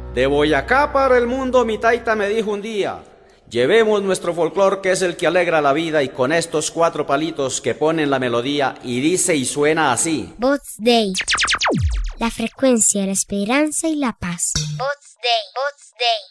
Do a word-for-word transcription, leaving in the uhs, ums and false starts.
De Boyacá para el mundo mi taita me dijo un día: llevemos nuestro folclor, que es el que alegra la vida, y con estos cuatro palitos que ponen la melodía, y dice y suena así. Bots Day, la frecuencia de la esperanza y la paz. Bots Day, Bots Day.